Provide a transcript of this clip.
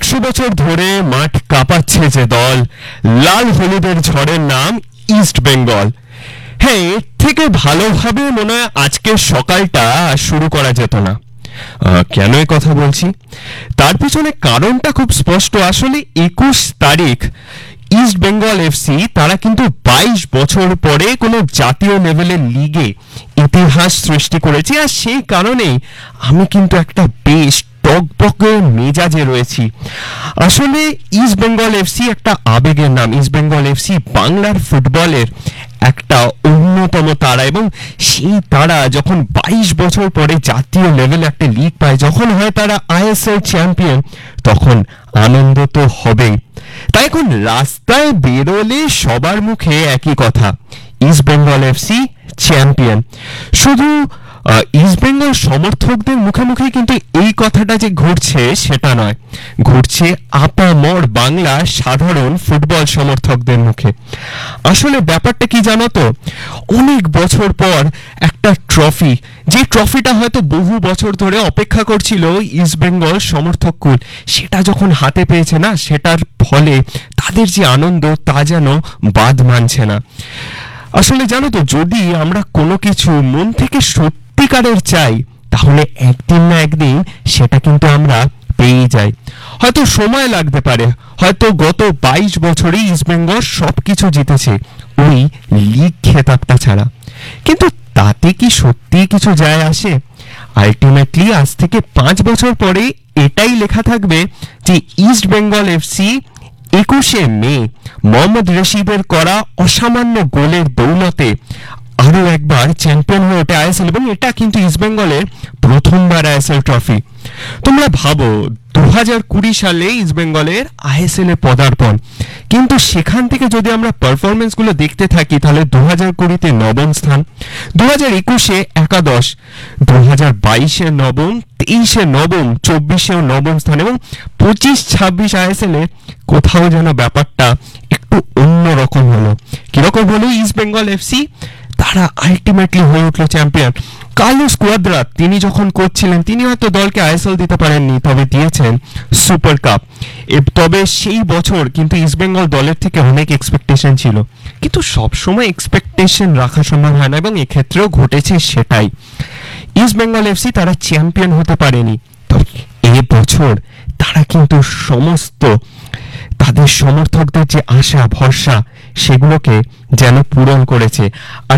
100 বছর ধরে মাঠ কাঁপাচ্ছে যে দল, লাল হলুদের ঝড়ের নাম ইস্ট বেঙ্গল। হ্যাঁ, এর থেকে ভালোভাবে মনে হয় আজকের সকালটা শুরু করা যেত না। কেন এই কথা বলছি, তার পিছনে কারণটা খুব স্পষ্ট। আসলে 21 তারিখ ইস্ট বেঙ্গল এফসি তারা কিন্তু 22 বছর পরে কোনো জাতীয় লেভেলের লিগে ইতিহাস সৃষ্টি করেছে। আর সেই কারণেই আমি কিন্তু একটা বেশ টকবকে মেজাজে রয়েছি। আসলে ইস্ট বেঙ্গল এফসি একটা আবেগের নাম। ইস্ট বেঙ্গল এফসি বাংলার ফুটবলের একটা অন্যতম তারা, এবং সেই তারা যখন 22 বছর পরে জাতীয় লেভেলে একটা লিগ পায়, যখন হয় তারা আইএসএল চ্যাম্পিয়ন, তখন আনন্দ তো হবেই। তাই এখন রাস্তায় বেরোলে সবার মুখে একই কথা, ইস্ট বেঙ্গল এফসি চ্যাম্পিয়ন। শুধু ইস্ট বেঙ্গল সমর্থকদের মুখে মুখে কিন্তু এই কথাটা যে ঘুরছে সেটা নয়, ঘুরছে আপামর বাংলার সাধারণ ফুটবল সমর্থকদের মুখে। আসলে ব্যাপারটা কি জানো তো, অনেক বছর পর একটা ট্রফি, যে ট্রফিটা হয়তো বহু বছর ধরে অপেক্ষা করছিল ইস্ট বেঙ্গল সমর্থককুল, সেটা যখন হাতে পেয়েছে না, সেটার ফলে তাদের যে আনন্দ তা যেন বাদ মানছে না। আসলে জানো তো, যদি আমরা কোনো কিছু মন থেকে সত্যিকারের চাই, তাহলে একদিন না একদিন সেটা কিন্তু আমরা পেয়ে যাই। হয়তো সময় লাগতে পারে, হয়তো গত 22 বছরেই ইস্ট বেঙ্গল সবকিছু জিতেছে ওই লিগ খেতাবটা ছাড়া, কিন্তু তাতে কি সত্যি কিছু যায় আসে? আলটিমেটলি আজ থেকে 5 বছর পরে এটাই লেখা থাকবে যে ইস্ট বেঙ্গল এফসি 21শে মে মোহাম্মদ রশিদের করা অসামান্য গোলের দৌলতে আরো একবার চ্যাম্পিয়ন হয়ে ওঠে আইএসএল, এবং এটা কিন্তু ইস্ট বেঙ্গলের প্রথমবার আইএসএল ট্রফি। তোমরা ভাবো, 2020 সালে ইস্ট বেঙ্গলের আইএসএল এ পদার্পণ, কিন্তু সেখান থেকে যদি আমরা পারফরমেন্স গুলো দেখতে থাকি, তাহলে 2020-তে নবম স্থান, 2021-এ একাদশ, 2022-এ নবম, 23-এ নবম, 24-এও নবম স্থান, এবং 25-26 আইএসএল এ কোথাও যেন ব্যাপারটা একটু অন্যরকম হলো। কিরকম হলো? ইস্ট বেঙ্গল এফসি তারা আলটিমেটলি হয়ে উঠলো চ্যাম্পিয়ন। কার্লোস কুয়াদ্রা তিনি যখন কোচ ছিলেন, তিনি হয়তো দলকে আইএসএল দিতে পারেননি, তবে দিয়েছেন সুপার কাপ। তবে সেই বছর কিন্তু ইস্ট বেঙ্গল দলের থেকে অনেক এক্সপেকটেশন ছিল, কিন্তু সবসময় এক্সপেকটেশন রাখা সম্ভব হয় না, এবং এক্ষেত্রেও ঘটেছে সেটাই। ইস্ট বেঙ্গল এফসি তারা চ্যাম্পিয়ন হতে পারেনি, তবে এবছর তারা কিন্তু সমস্ত তাদের সমর্থকদের যে আশা ভরসা সেগুলোকে যেন পূরণ করেছে। আর